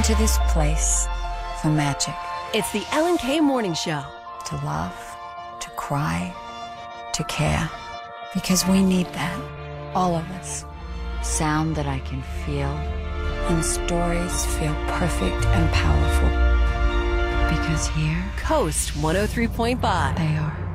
came to this place for magic. It's the Ellen K Morning Show. To laugh, to cry, to care. Because we need that. All of us. Sound that I can feel. And stories feel perfect and powerful. Because here, Coast 103.5. they are.